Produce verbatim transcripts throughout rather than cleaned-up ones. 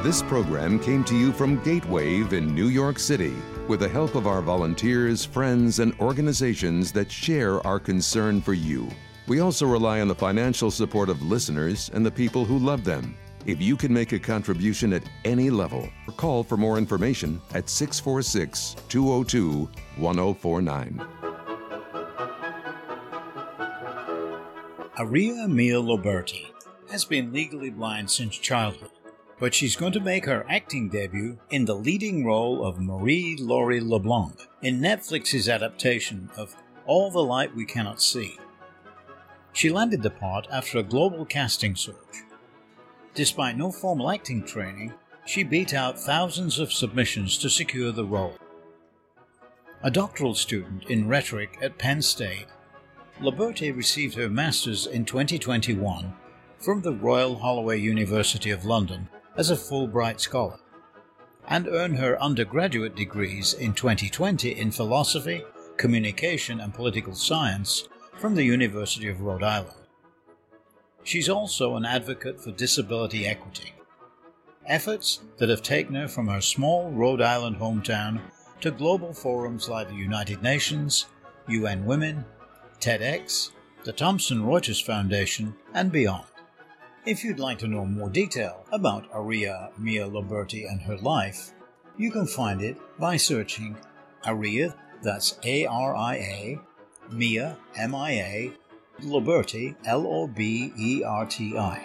This program came to you from Gatewave in New York City with the help of our volunteers, friends, and organizations that share our concern for you. We also rely on the financial support of listeners and the people who love them. If you can make a contribution at any level, call for more information at six four six, two zero two, one zero four nine. Aria Mia Loberti has been legally blind since childhood, but she's going to make her acting debut in the leading role of Marie-Laure LeBlanc in Netflix's adaptation of All the Light We Cannot See. She landed the part after a global casting search. Despite no formal acting training, she beat out thousands of submissions to secure the role. A doctoral student in rhetoric at Penn State, Loberti received her master's in twenty twenty-one from the Royal Holloway University of London as a Fulbright Scholar, and earned her undergraduate degrees in twenty twenty in philosophy, communication and political science from the University of Rhode Island. She's also an advocate for disability equity, efforts that have taken her from her small Rhode Island hometown to global forums like the United Nations, U N Women, TEDx, the Thomson Reuters Foundation, and beyond. If you'd like to know more detail about Aria Mia Loberti and her life, you can find it by searching Aria, that's A R I A, Mia, M I A, Loberti, L O B E R T I.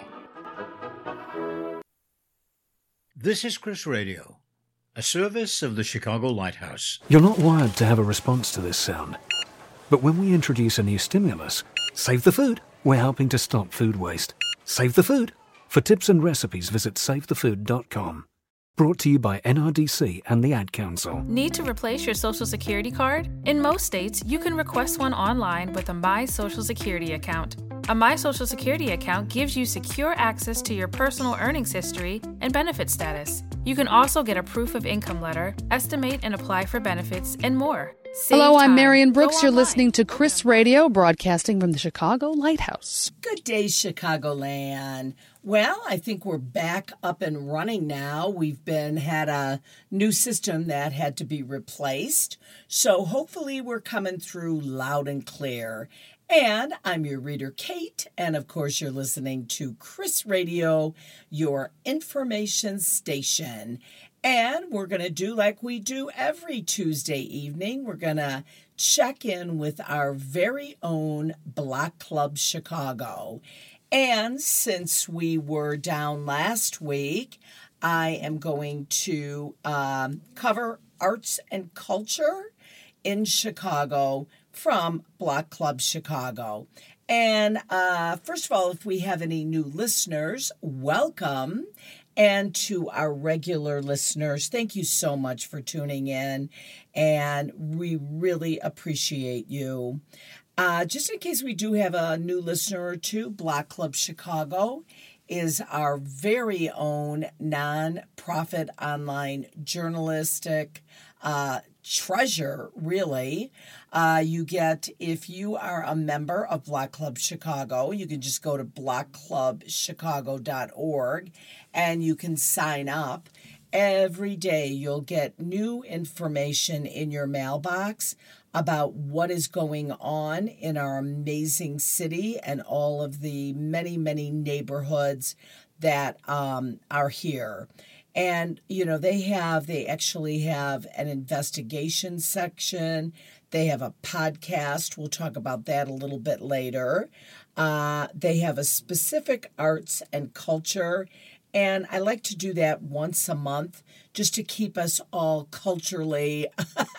This is Chris Radio, a service of the Chicago Lighthouse. You're not wired to have a response to this sound. But when we introduce a new stimulus, save the food, we're helping to stop food waste. Save the food. For tips and recipes, visit save the food dot com. Brought to you by N R D C and the Ad Council. Need to replace your Social Security card? In most states, you can request one online with a My Social Security account. A My Social Security account gives you secure access to your personal earnings history and benefit status. You can also get a proof of income letter, estimate and apply for benefits, and more. Save Hello, I'm time. Marion Brooks. Go You're online. listening to Chris Radio, broadcasting from the Chicago Lighthouse. Good day, Chicagoland. Well, I think we're back up and running now. We've been had a new system that had to be replaced. So hopefully we're coming through loud and clear. And I'm your reader, Kate. And of course, you're listening to Chris Radio, your information station. And we're going to do like we do every Tuesday evening. We're going to check in with our very own Block Club Chicago. And since we were down last week, I am going to um, cover arts and culture in Chicago from Block Club Chicago. And uh, first of all, if we have any new listeners, welcome. And to our regular listeners, thank you so much for tuning in. And we really appreciate you. Uh, just in case we do have a new listener or two, Block Club Chicago is our very own non-profit online journalistic uh, treasure, really. Uh, you get, if you are a member of Block Club Chicago, you can just go to block club chicago dot org and you can sign up. Every day you'll get new information in your mailbox about what is going on in our amazing city and all of the many, many neighborhoods that um, are here. And, you know, they have, they actually have an investigation section. They have a podcast. We'll talk about that a little bit later. Uh, they have a specific arts and culture. And I like to do that once a month just to keep us all culturally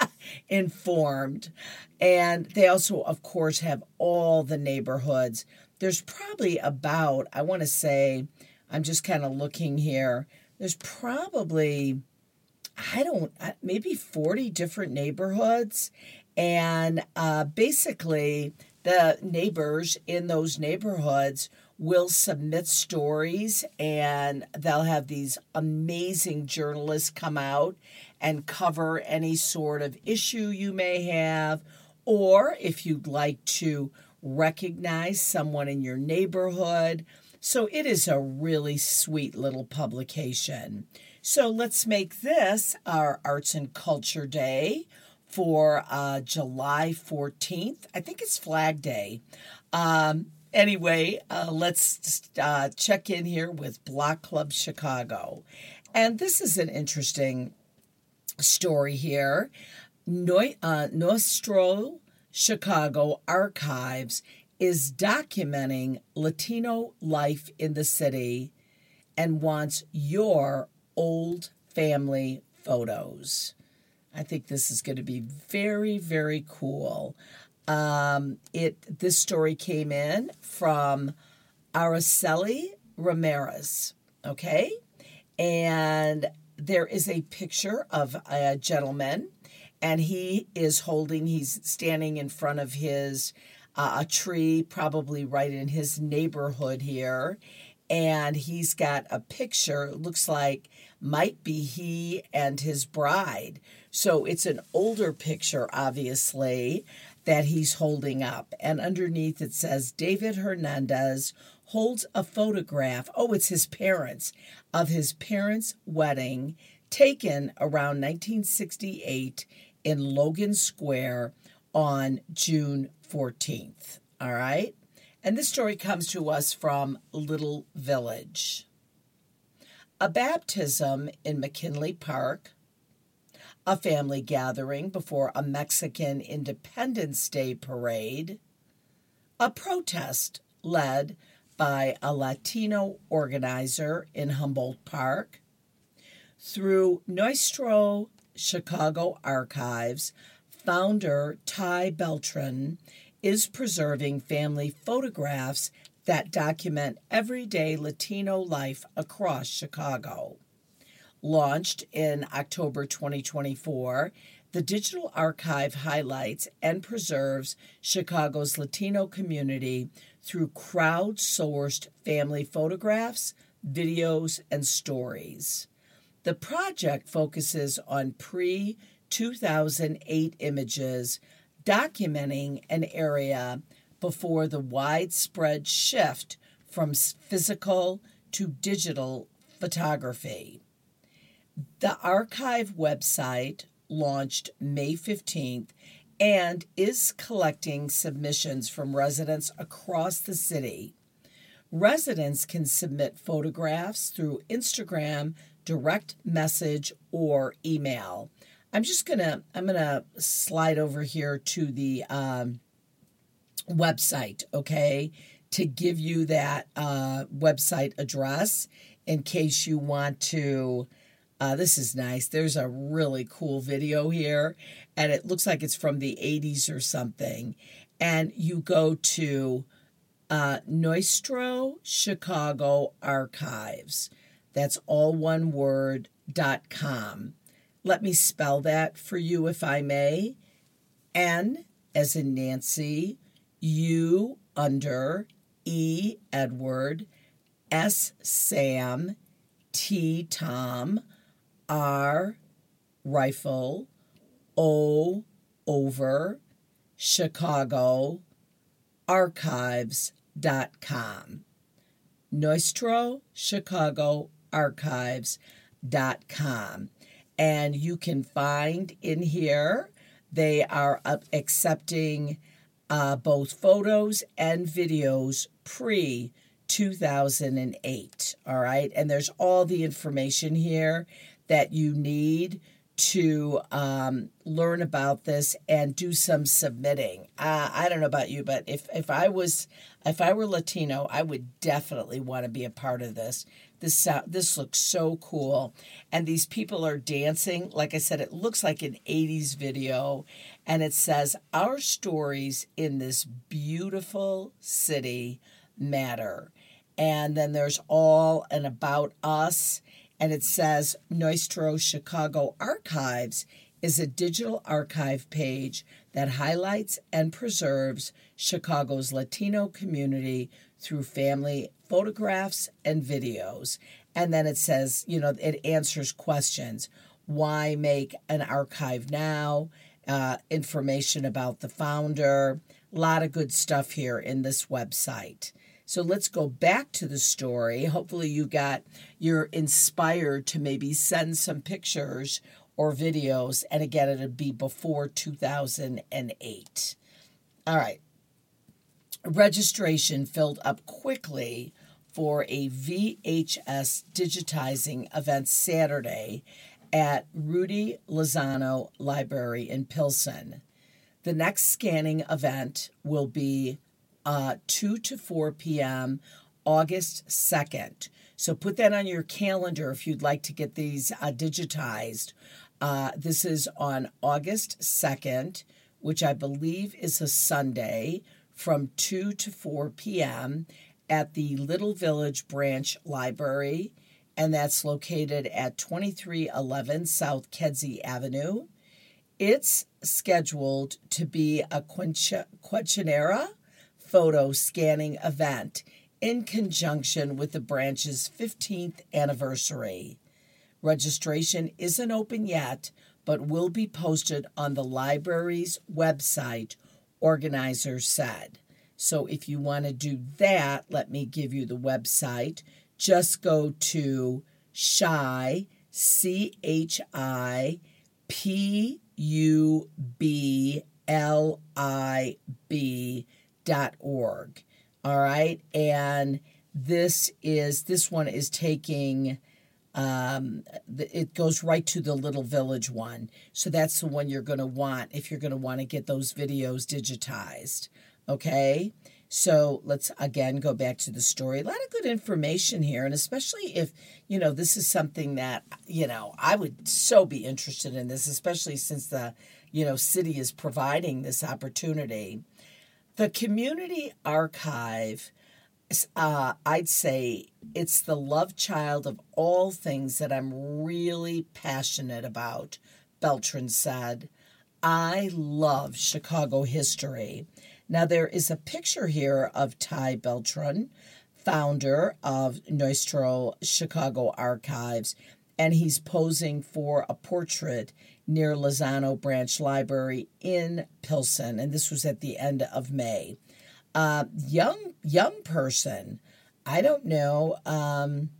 informed. And they also, of course, have all the neighborhoods. There's probably about, I want to say, I'm just kind of looking here, there's probably, I don't, maybe forty different neighborhoods. And uh, basically, the neighbors in those neighborhoods will submit stories, and they'll have these amazing journalists come out and cover any sort of issue you may have, or if you'd like to recognize someone in your neighborhood, So it is a really sweet little publication. So let's make this our Arts and Culture Day for uh, July fourteenth. I think it's Flag Day. Um, anyway, uh, let's uh, check in here with Block Club Chicago. And this is an interesting story here. No, uh, Nostro Chicago Archives is documenting Latino life in the city and wants your old family photos. I think this is going to be very, very cool. Um, it this story came in from Araceli Ramirez, okay? And there is a picture of a gentleman, and he is holding, he's standing in front of his, uh, a tree, probably right in his neighborhood here, and he's got a picture, looks like might be he and his bride. So it's an older picture, obviously, that he's holding up. And underneath it says, David Hernandez holds a photograph, oh, it's his parents, of his parents' wedding taken around nineteen sixty-eight in Logan Square on June fourteenth. All right? And this story comes to us from Little Village. A baptism in McKinley Park, a family gathering before a Mexican Independence Day parade, a protest led by a Latino organizer in Humboldt Park. Through Nostro Chicago Archives, founder Ty Beltran is preserving family photographs that document everyday Latino life across Chicago. Launched in October twenty twenty-four, the digital archive highlights and preserves Chicago's Latino community through crowdsourced family photographs, videos, and stories. The project focuses on pre two thousand eight images documenting an area before the widespread shift from physical to digital photography. The archive website launched May fifteenth and is collecting submissions from residents across the city. Residents can submit photographs through Instagram, direct message, or email. I'm just gonna I'm gonna slide over here to the um, website, okay, to give you that uh, website address in case you want to. Uh, this is nice. There's a really cool video here, and it looks like it's from the eighties or something. And you go to uh, Nostro Chicago Archives. That's all one word, dot com. Let me spell that for you, if I may. N as in Nancy, U under, E Edward, S Sam, T Tom, R rifle, O over, Chicago, archives dot com. Nostro Chicago Archives dot com. And you can find in here, they are up accepting uh, both photos and videos pre two thousand eight. All right. And there's all the information here that you need to um, learn about this and do some submitting. Uh, I don't know about you, but if, if I was, if I were Latino, I would definitely want to be a part of this. This uh, this looks so cool. And these people are dancing. Like I said, it looks like an eighties video. And it says, our stories in this beautiful city matter. And then there's all an about us. And it says Nostro Chicago Archives is a digital archive page that highlights and preserves Chicago's Latino community through family photographs and videos. And then it says, you know, it answers questions. Why make an archive now? Uh, information about the founder. A lot of good stuff here in this website. So let's go back to the story. Hopefully you got, you're inspired to maybe send some pictures or videos. And again, it'll be before two thousand eight. All right. Registration filled up quickly for a V H S digitizing event Saturday at Rudy Lozano Library in Pilsen. The next scanning event will be uh, two to four p.m. August second. So put that on your calendar if you'd like to get these uh, digitized. Uh, this is on August second, which I believe is a Sunday, from two to four p.m. at the Little Village Branch Library, and that's located at twenty-three eleven South Kedzie Avenue. It's scheduled to be a quinceanera photo scanning event in conjunction with the branch's fifteenth anniversary. Registration isn't open yet, but will be posted on the library's website, organizers said. So if you want to do that, let me give you the website. Just go to Chi, C H I P U B L I B dot org. All right. And this is, this one is taking, um, it goes right to the Little Village one. So that's the one you're going to want if you're going to want to get those videos digitized. Okay. So let's, again, go back to the story. A lot of good information here, and especially if, you know, this is something that, you know, I would so be interested in this, especially since the, you know, city is providing this opportunity. The community archive, uh, I'd say it's the love child of all things that I'm really passionate about, Beltran said. I love Chicago history. Now, there is a picture here of Ty Beltran, founder of Nuestro Chicago Archives, and he's posing for a portrait near Lozano Branch Library in Pilsen, and this was at the end of May. Uh, young, young person, I don't know, um,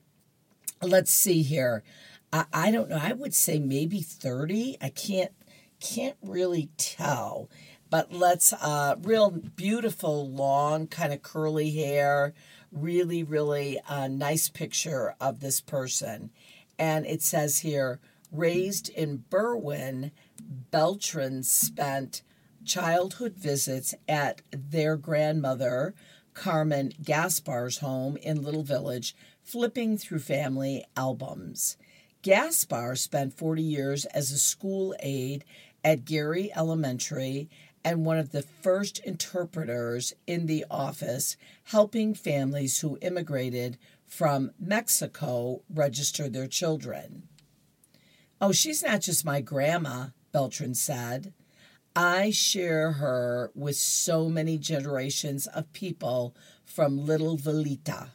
let's see here. I, I don't know, I would say maybe thirty. I can't, can't really tell. But let's, uh, real beautiful, long, kind of curly hair, really, really uh, nice picture of this person. And it says here, raised in Berwyn, Beltran spent childhood visits at their grandmother, Carmen Gaspar's home in Little Village, flipping through family albums. Gaspar spent forty years as a school aide at Gary Elementary and one of the first interpreters in the office, helping families who immigrated from Mexico register their children. Oh, she's not just my grandma, Beltran said. I share her with so many generations of people from Little Velita.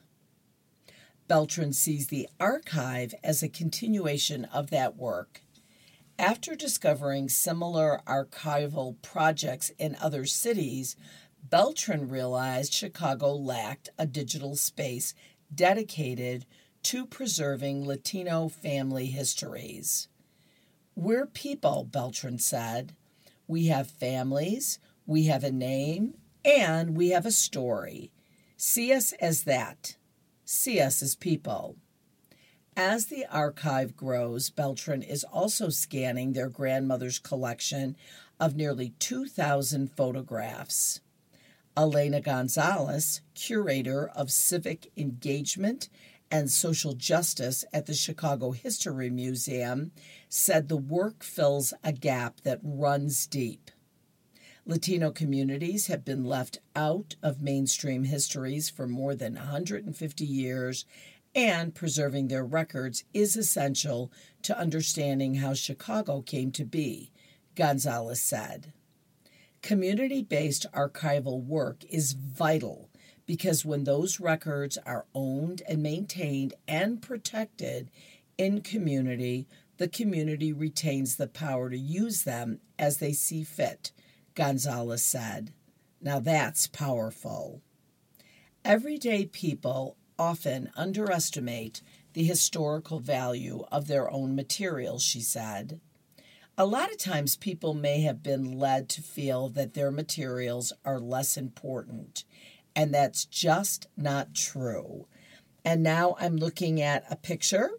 Beltran sees the archive as a continuation of that work. After discovering similar archival projects in other cities, Beltran realized Chicago lacked a digital space dedicated to preserving Latino family histories. We're people, Beltran said. We have families, we have a name, and we have a story. See us as that. See us as people. As the archive grows, Beltran is also scanning their grandmother's collection of nearly two thousand photographs. Elena Gonzalez, curator of civic engagement and social justice at the Chicago History Museum, said the work fills a gap that runs deep. Latino communities have been left out of mainstream histories for more than one hundred fifty years, and preserving their records is essential to understanding how Chicago came to be, Gonzalez said. Community-based archival work is vital because when those records are owned and maintained and protected in community, the community retains the power to use them as they see fit, Gonzalez said. Now that's powerful. Everyday people often underestimate the historical value of their own materials, she said. A lot of times people may have been led to feel that their materials are less important, and that's just not true. And now I'm looking at a picture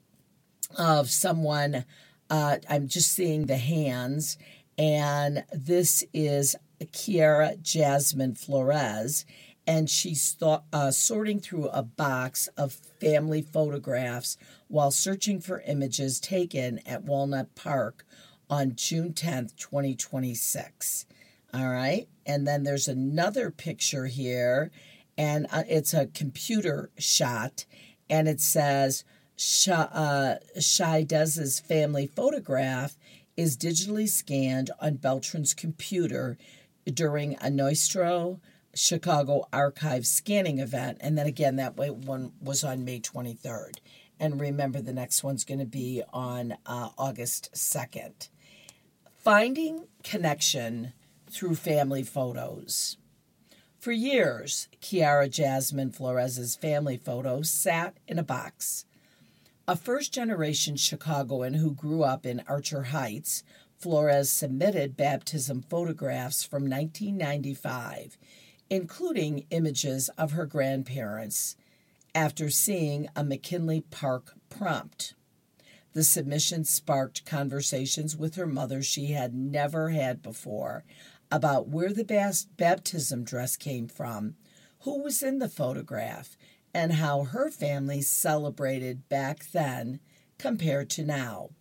of someone, uh, I'm just seeing the hands, and this is Kiara Jasmine Flores, and she's th- uh, sorting through a box of family photographs while searching for images taken at Walnut Park on June tenth, twenty twenty-six. All right, and then there's another picture here, and uh, it's a computer shot, and it says, uh, Shaidez's family photograph is digitally scanned on Beltran's computer during a Nostro Chicago Archive scanning event. And then again, that one was on May twenty-third. And remember, the next one's going to be on uh, August second. Finding connection through family photos. For years, Kiara Jasmine Flores's family photos sat in a box. A first-generation Chicagoan who grew up in Archer Heights, Flores submitted baptism photographs from nineteen ninety-five, including images of her grandparents, after seeing a McKinley Park prompt. The submission sparked conversations with her mother she had never had before about where the baptism dress came from, who was in the photograph, and how her family celebrated back then compared to now.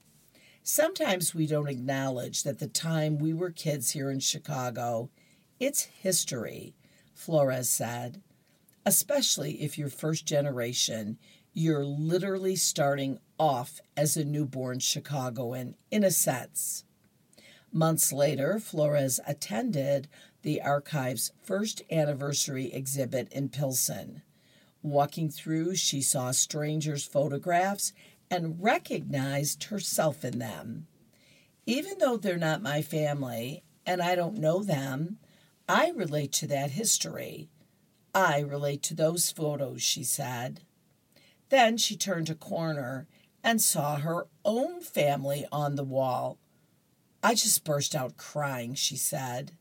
Sometimes we don't acknowledge that the time we were kids here in Chicago, it's history, Flores said. Especially if you're first generation, you're literally starting off as a newborn Chicagoan, in a sense. Months later, Flores attended the archive's first anniversary exhibit in Pilsen. Walking through, she saw strangers' photographs and recognized herself in them. Even though they're not my family and I don't know them, I relate to that history. I relate to those photos, she said. Then she turned a corner and saw her own family on the wall. I just burst out crying, she said.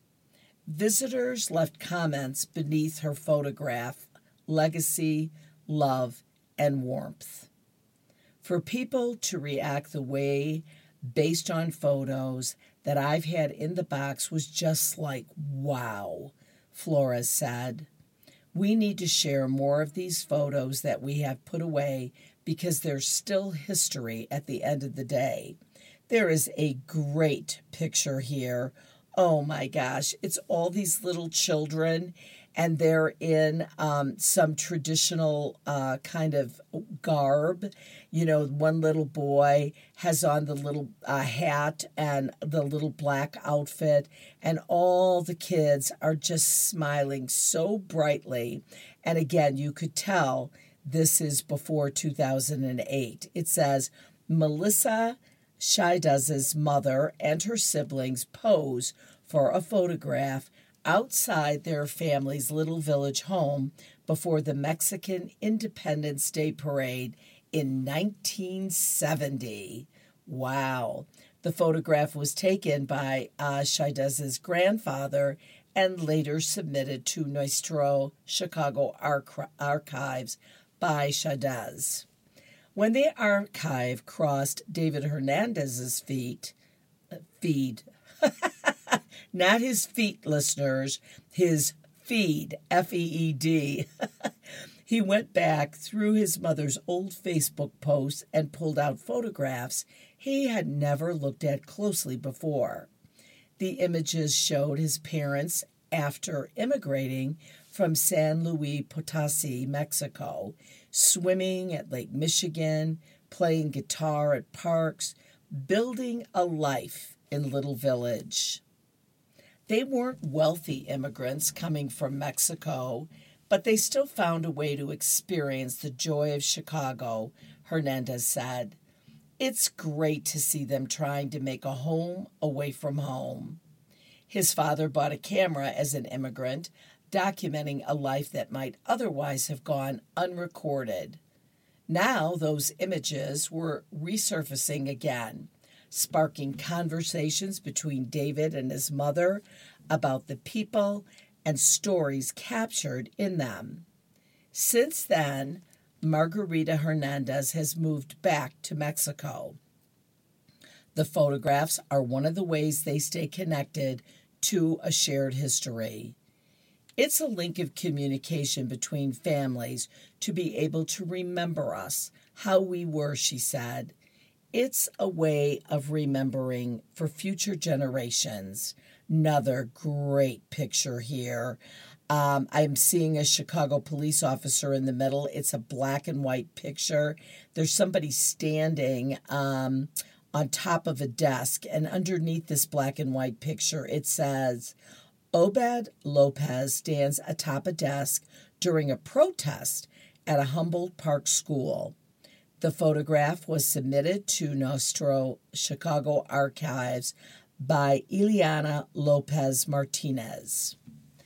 Visitors left comments beneath her photograph: legacy, love, and warmth. For people to react the way based on photos that I've had in the box was just like, wow, Flores said. We need to share more of these photos that we have put away because there's still history at the end of the day. There is a great picture here. Oh my gosh, it's all these little children, and they're in um, some traditional uh, kind of garb. You know, one little boy has on the little uh, hat and the little black outfit, and all the kids are just smiling so brightly. And again, you could tell this is before two thousand eight. It says, Melissa Shaidez's mother and her siblings pose for a photograph outside their family's Little Village home before the Mexican Independence Day Parade in nineteen seventy. Wow. The photograph was taken by uh, Shaidez's grandfather and later submitted to Nostro Chicago Arch- Archives by Shaidez. When the archive crossed David Hernandez's feet, feed, not his feet, listeners, his feed, F E E D, he went back through his mother's old Facebook posts and pulled out photographs he had never looked at closely before. The images showed his parents after immigrating from San Luis Potosi, Mexico, swimming at Lake Michigan, playing guitar at parks, building a life in Little Village. They weren't wealthy immigrants coming from Mexico, but they still found a way to experience the joy of Chicago, Hernandez said. It's great to see them trying to make a home away from home. His father bought a camera as an immigrant, documenting a life that might otherwise have gone unrecorded. Now those images were resurfacing again, sparking conversations between David and his mother about the people and stories captured in them. Since then, Margarita Hernandez has moved back to Mexico. The photographs are one of the ways they stay connected to a shared history. It's a link of communication between families to be able to remember us, how we were, she said. It's a way of remembering for future generations. Another great picture here. Um, I'm seeing a Chicago police officer in the middle. It's a black and white picture. There's somebody standing um, on top of a desk, and underneath this black and white picture, it says, Obed Lopez stands atop a desk during a protest at a Humboldt Park school. The photograph was submitted to Nuestro Chicago Archives by Ileana Lopez Martinez.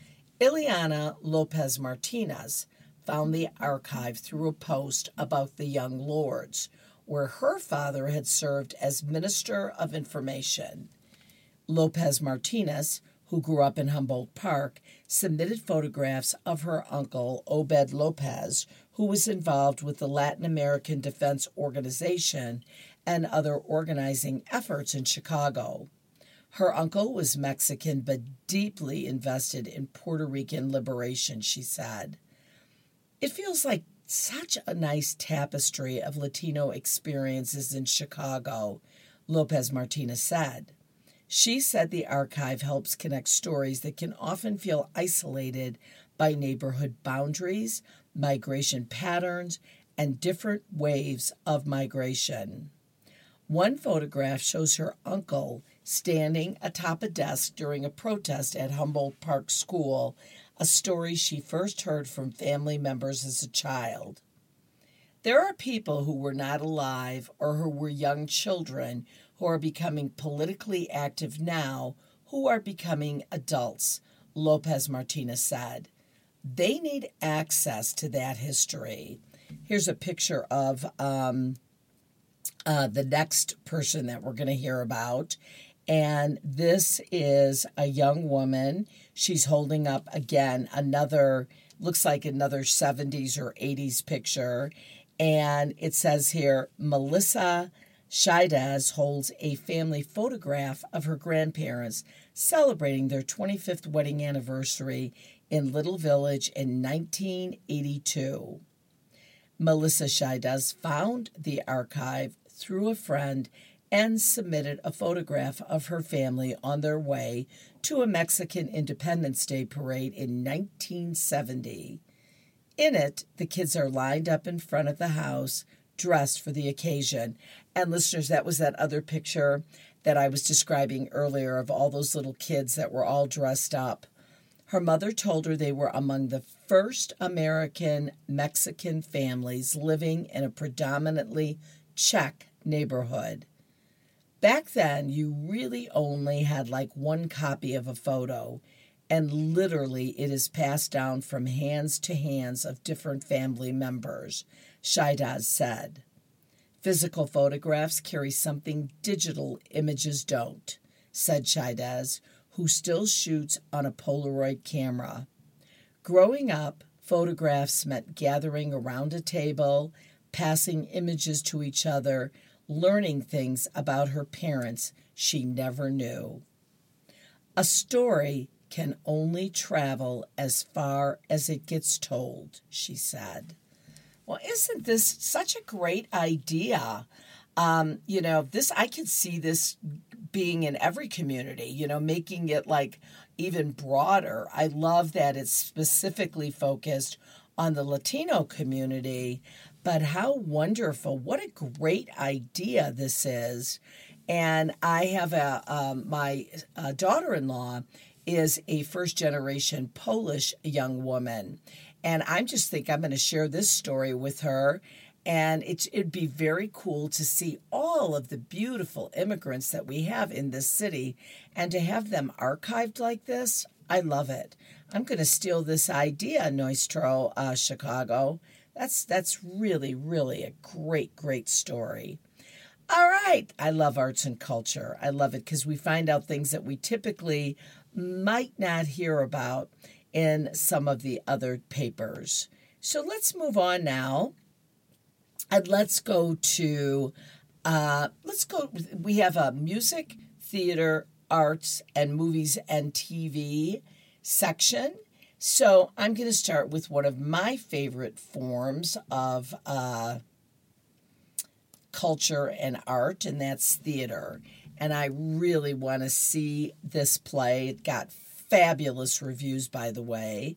Ileana Lopez Martinez found the archive through a post about the Young Lords, where her father had served as Minister of Information. Lopez Martinez, who grew up in Humboldt Park, submitted photographs of her uncle, Obed Lopez, who was involved with the Latin American Defense Organization and other organizing efforts in Chicago. Her uncle was Mexican but deeply invested in Puerto Rican liberation, she said. It feels like such a nice tapestry of Latino experiences in Chicago, Lopez Martinez said. She said the archive helps connect stories that can often feel isolated by neighborhood boundaries, migration patterns, and different waves of migration. One photograph shows her uncle standing atop a desk during a protest at Humboldt Park School, a story she first heard from family members as a child. There are people who were not alive or who were young children who are becoming politically active now, who are becoming adults, Lopez Martinez said. They need access to that history. Here's a picture of um, uh, the next person that we're going to hear about. And this is a young woman. She's holding up, again, another, looks like another seventies or eighties picture. And it says here, Melissa Chaidez holds a family photograph of her grandparents celebrating their twenty-fifth wedding anniversary in Little Village in nineteen eighty-two. Melissa Chaidez found the archive through a friend and submitted a photograph of her family on their way to a Mexican Independence Day parade in nineteen seventy. In it, the kids are lined up in front of the house, dressed for the occasion. And listeners, that was that other picture that I was describing earlier of all those little kids that were all dressed up. Her mother told her they were among the first American Mexican families living in a predominantly Czech neighborhood. Back then, you really only had like one copy of a photo, and literally it is passed down from hands to hands of different family members, Chaidez said. Physical photographs carry something digital images don't, said Chaidez, who still shoots on a Polaroid camera. Growing up, photographs meant gathering around a table, passing images to each other, learning things about her parents she never knew. A story can only travel as far as it gets told, she said. Well, isn't this such a great idea? Um, you know, this I could see this being in every community, you know, making it like even broader. I love that it's specifically focused on the Latino community, but how wonderful. What a great idea this is. And I have a um, my uh, daughter-in-law is a first-generation Polish young woman. And I just think I'm going to share this story with her. And it, it'd be very cool to see all of the beautiful immigrants that we have in this city and to have them archived like this. I love it. I'm going to steal this idea, Nostro uh, Chicago. That's that's really, really a great, great story. All right. I love arts and culture. I love it because we find out things that we typically might not hear about in some of the other papers. So let's move on now. And let's go to, uh, let's go, we have a music, theater, arts, and movies and T V section. So I'm going to start with one of my favorite forms of uh, culture and art, and that's theater. And I really want to see this play. It got fabulous reviews, by the way.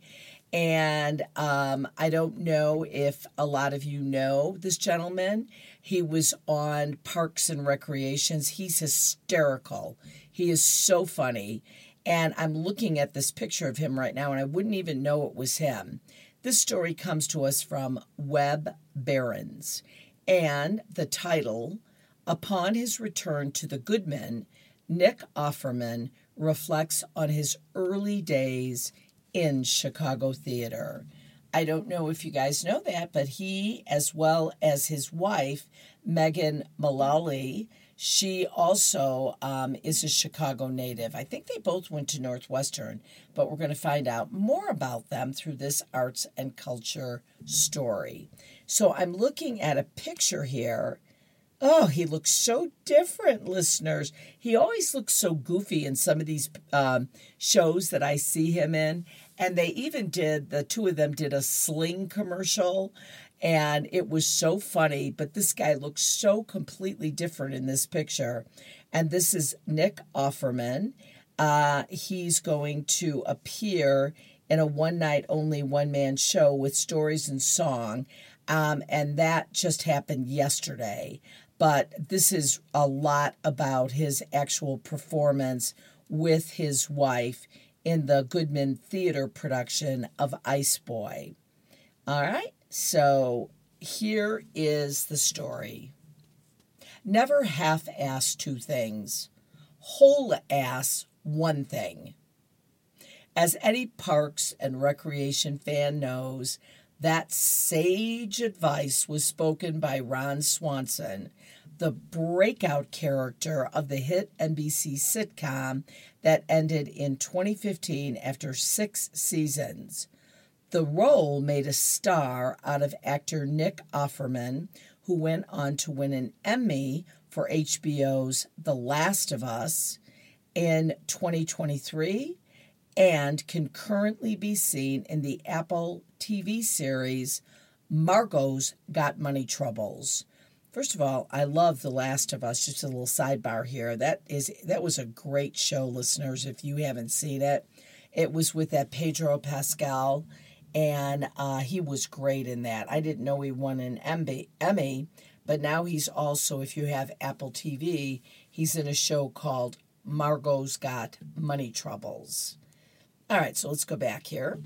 And um, I don't know if a lot of you know this gentleman. He was on Parks and Recreations. He's hysterical. He is so funny. And I'm looking at this picture of him right now, and I wouldn't even know it was him. This story comes to us from Web Barons. And the title, Upon His Return to the Goodman, Nick Offerman reflects on his early days in Chicago theater. I don't know if you guys know that, but he, as well as his wife, Megan Mullally, she also um, is a Chicago native. I think they both went to Northwestern, but we're going to find out more about them through this arts and culture story. So I'm looking at a picture here. Oh, he looks so different, listeners. He always looks so goofy in some of these um, shows that I see him in. And they even did, the two of them did a Sling commercial, and it was so funny. But this guy looks so completely different in this picture. And this is Nick Offerman. Uh, he's going to appear in a one-night-only one-man show with stories and song. Um, and that just happened yesterday. But this is a lot about his actual performance with his wife in the Goodman Theater production of Ice Boy. All right, so here is the story. Never half-ass two things. Whole-ass one thing. As any Parks and Recreation fan knows, that sage advice was spoken by Ron Swanson, the breakout character of the hit N B C sitcom that ended in twenty fifteen after six seasons. The role made a star out of actor Nick Offerman, who went on to win an Emmy for H B O's The Last of Us in twenty twenty-three and can currently be seen in the Apple T V series Margot's Got Money Troubles. First of all, I love The Last of Us. Just a little sidebar here. That is that was a great show, listeners, if you haven't seen it. It was with that Pedro Pascal, and uh, he was great in that. I didn't know he won an Emmy, but now he's also, if you have Apple T V, he's in a show called Margot's Got Money Troubles. All right, so let's go back here.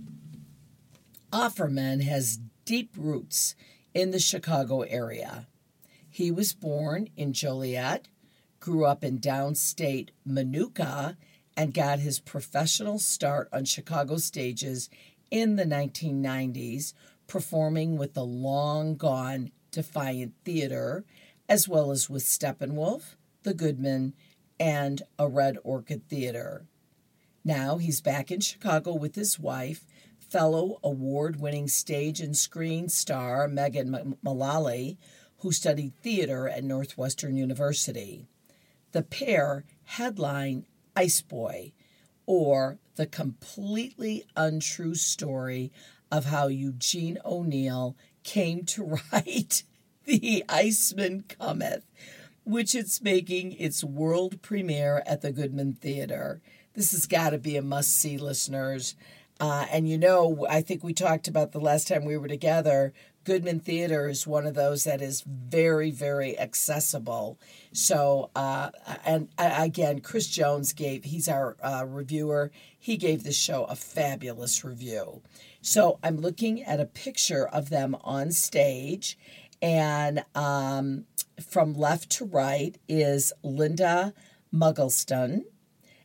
Offerman has deep roots in the Chicago area. He was born in Joliet, grew up in downstate Minooka, and got his professional start on Chicago stages in the nineteen nineties, performing with the long-gone Defiant Theater, as well as with Steppenwolf, the Goodman, and a Red Orchid Theater. Now he's back in Chicago with his wife, fellow award-winning stage and screen star Megan Mullally, who studied theater at Northwestern University. The pair headline Ice Boy, or the completely untrue story of how Eugene O'Neill came to write The Iceman Cometh, which it's making its world premiere at the Goodman Theater. This has got to be a must-see, listeners. Uh, and you know, I think we talked about the last time we were together, Goodman Theater is one of those that is very, very accessible. So, uh, and uh, again, Chris Jones gave, he's our uh, reviewer, he gave this show a fabulous review. So I'm looking at a picture of them on stage, and um, from left to right is Linda Muggleston,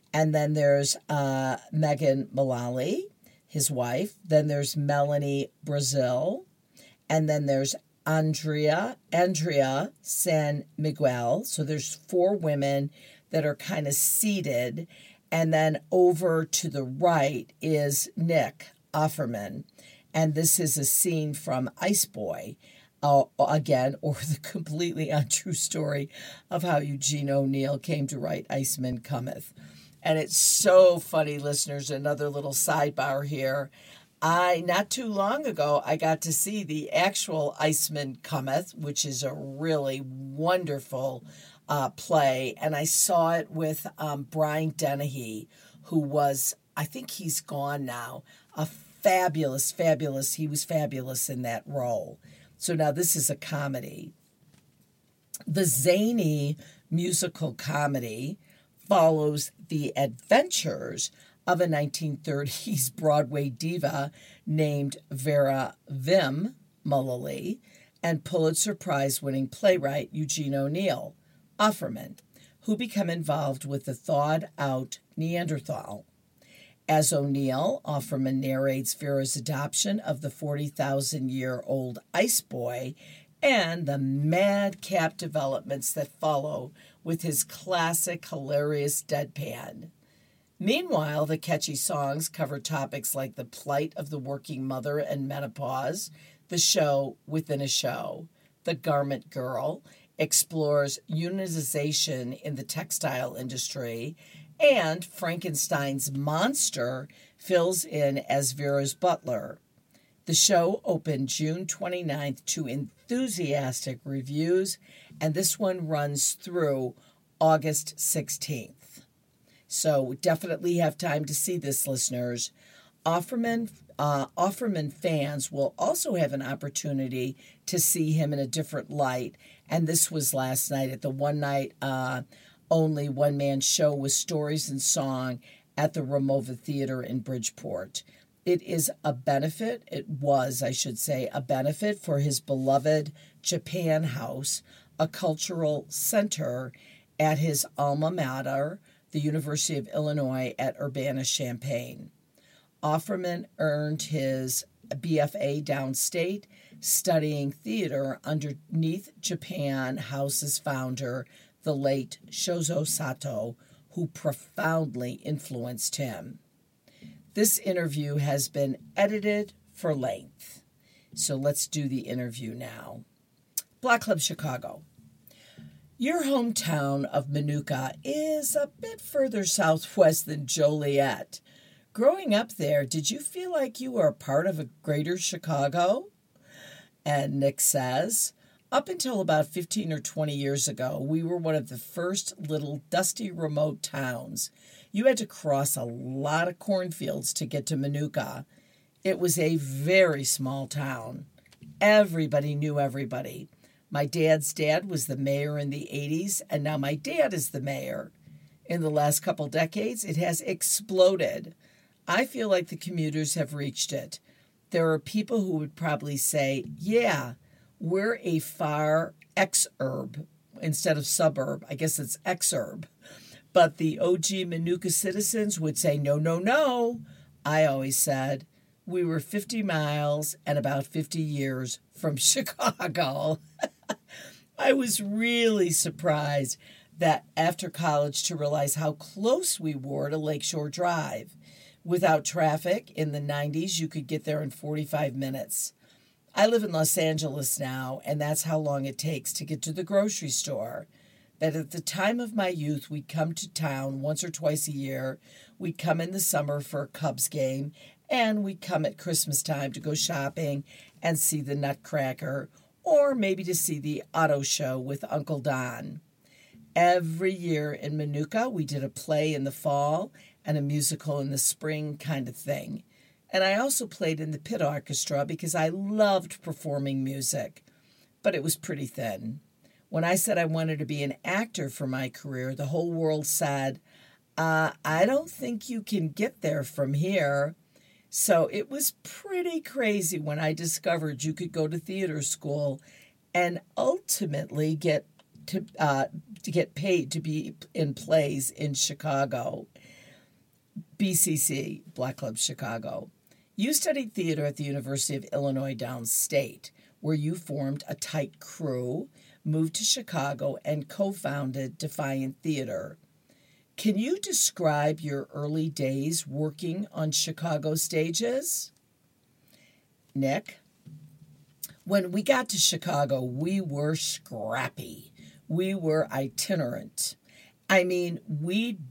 And then there's uh, Megan Mullally, his wife. Then there's Melanie Brazil. And then there's Andrea, Andrea San Miguel. So there's four women that are kind of seated. And then over to the right is Nick Offerman. And this is a scene from Ice Boy, uh, again, or the completely untrue story of how Eugene O'Neill came to write Iceman Cometh. And it's so funny, listeners. Another little sidebar here. I, not too long ago, I got to see the actual Iceman Cometh, which is a really wonderful uh, play. And I saw it with um, Brian Dennehy, who was, I think he's gone now, a fabulous, fabulous, he was fabulous in that role. So now this is a comedy. The zany musical comedy follows the adventures of a nineteen thirties Broadway diva named Vera Vim Mullally and Pulitzer Prize-winning playwright Eugene O'Neill Offerman, who become involved with the thawed-out Neanderthal. As O'Neill, Offerman narrates Vera's adoption of the forty thousand year old Ice Boy and the madcap developments that follow with his classic hilarious deadpan. Meanwhile, the catchy songs cover topics like the plight of the working mother and menopause, the show within a show. The Garment Girl explores unionization in the textile industry, and Frankenstein's monster fills in as Vera's butler. The show opened June twenty-ninth to enthusiastic reviews, and this one runs through August sixteenth. So definitely have time to see this, listeners. Offerman, uh, Offerman fans will also have an opportunity to see him in a different light, and this was last night at the one-night uh, only one-man show with stories and song at the Ramova Theater in Bridgeport. It is a benefit, it was, I should say, a benefit for his beloved Japan House, a cultural center at his alma mater, the University of Illinois at Urbana-Champaign. Offerman earned his B F A downstate, studying theater underneath Japan House's founder, the late Shozo Sato, who profoundly influenced him. This interview has been edited for length. So let's do the interview now. Black Club Chicago. Your hometown of Minooka is a bit further southwest than Joliet. Growing up there, did you feel like you were a part of a greater Chicago? And Nick says, up until about fifteen or twenty years ago, we were one of the first little dusty remote towns. You had to cross a lot of cornfields to get to Minooka. It was a very small town. Everybody knew everybody. My dad's dad was the mayor in the eighties, and now my dad is the mayor. In the last couple decades, it has exploded. I feel like the commuters have reached it. There are people who would probably say, yeah, we're a far exurb instead of suburb. I guess it's exurb. But the O G Minooka citizens would say, no, no, no. I always said we were fifty miles and about fifty years from Chicago. I was really surprised that after college to realize how close we were to Lakeshore Drive. Without traffic, in the nineties, you could get there in forty-five minutes. I live in Los Angeles now, and that's how long it takes to get to the grocery store. But at the time of my youth, we'd come to town once or twice a year. We'd come in the summer for a Cubs game, and we'd come at Christmas time to go shopping and see the Nutcracker, or maybe to see the auto show with Uncle Don. Every year in Minooka, we did a play in the fall and a musical in the spring kind of thing. And I also played in the pit orchestra because I loved performing music, but it was pretty thin. When I said I wanted to be an actor for my career, the whole world said, uh, I don't think you can get there from here. So it was pretty crazy when I discovered you could go to theater school and ultimately get to uh, to get paid to be in plays in Chicago. B C C, Black Club Chicago. You studied theater at the University of Illinois Downstate, where you formed a tight crew, moved to Chicago, and co-founded Defiant Theater. Can you describe your early days working on Chicago stages? Nick? When we got to Chicago, we were scrappy. We were itinerant. I mean, we'd